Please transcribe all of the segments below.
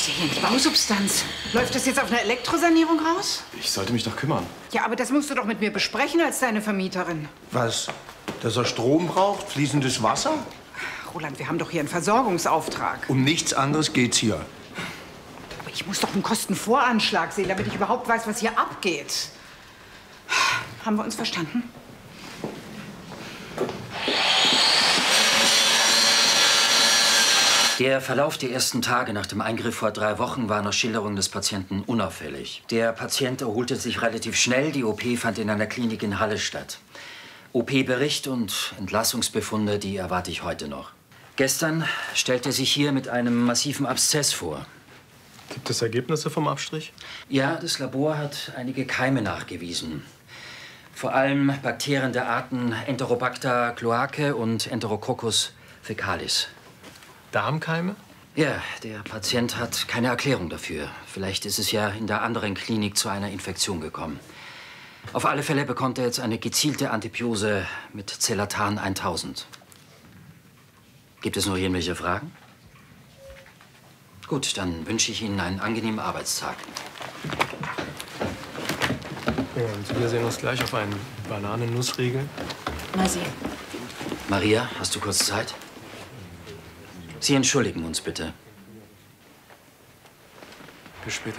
ist ja hier nicht Bausubstanz. Läuft das jetzt auf eine Elektrosanierung raus? Ich sollte mich doch kümmern. Ja, aber das musst du doch mit mir besprechen als deine Vermieterin. Was? Dass er Strom braucht? Fließendes Wasser? Roland, wir haben doch hier einen Versorgungsauftrag. Um nichts anderes geht's hier. Aber ich muss doch einen Kostenvoranschlag sehen, damit ich überhaupt weiß, was hier abgeht. Haben wir uns verstanden? Der Verlauf der ersten Tage nach dem Eingriff vor 3 Wochen war nach Schilderung des Patienten unauffällig. Der Patient erholte sich relativ schnell. Die OP fand in einer Klinik in Halle statt. OP-Bericht und Entlassungsbefunde, die erwarte ich heute noch. Gestern stellte er sich hier mit einem massiven Abszess vor. Gibt es Ergebnisse vom Abstrich? Ja, das Labor hat einige Keime nachgewiesen. Vor allem Bakterien der Arten Enterobacter cloacae und Enterococcus fecalis. Darmkeime? Ja, der Patient hat keine Erklärung dafür. Vielleicht ist es ja in der anderen Klinik zu einer Infektion gekommen. Auf alle Fälle bekommt er jetzt eine gezielte Antibiose mit Zelatan 1000. Gibt es noch irgendwelche Fragen? Gut, dann wünsche ich Ihnen einen angenehmen Arbeitstag. Und wir sehen uns gleich auf einen Bananen-Nussriegel. Mal sehen. Maria, hast du kurz Zeit? Sie entschuldigen uns bitte. Bis später.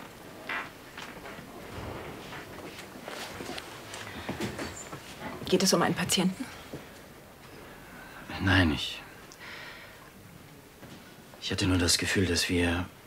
Geht es um einen Patienten? Nein, ich hatte nur das Gefühl, dass wir